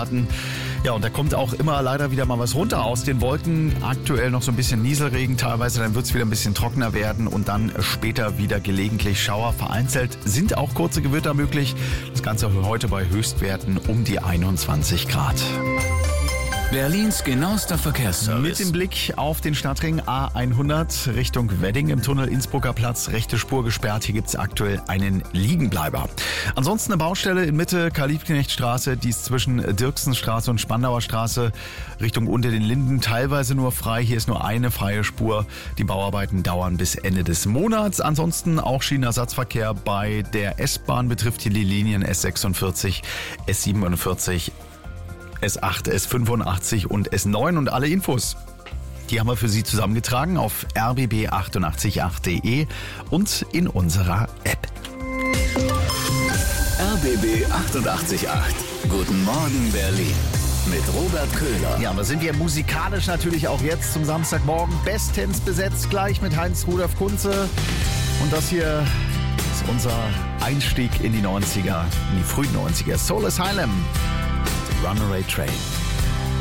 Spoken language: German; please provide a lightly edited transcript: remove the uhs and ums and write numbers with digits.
erwarten. Ja, und da kommt auch immer leider wieder mal was runter aus den Wolken. Aktuell noch so ein bisschen Nieselregen teilweise, dann wird es wieder ein bisschen trockener werden und dann später wieder gelegentlich Schauer. Vereinzelt sind auch kurze Gewitter möglich. Das Ganze heute bei Höchstwerten um die 21 Grad. Berlins genauester Verkehrsservice. Mit dem Blick auf den Stadtring A100 Richtung Wedding im Tunnel Innsbrucker Platz, rechte Spur gesperrt. Hier gibt es aktuell einen Liegenbleiber. Ansonsten eine Baustelle in Mitte, Karl-Liebknecht-Straße, die ist zwischen Dirksenstraße und Spandauer Straße Richtung unter den Linden teilweise nur frei. Hier ist nur eine freie Spur. Die Bauarbeiten dauern bis Ende des Monats. Ansonsten auch Schienenersatzverkehr bei der S-Bahn betrifft hier die Linien S46, S47, S8, S85 und S9 und alle Infos, die haben wir für Sie zusammengetragen auf rbb888.de und in unserer App. RBB 888. Guten Morgen Berlin. Mit Robert Köhler. Ja, da sind wir musikalisch natürlich auch jetzt zum Samstagmorgen bestens besetzt, gleich mit Heinz-Rudolf Kunze. Und das hier ist unser Einstieg in die 90er, in die frühen 90er. Soul Asylum. Runaway Train.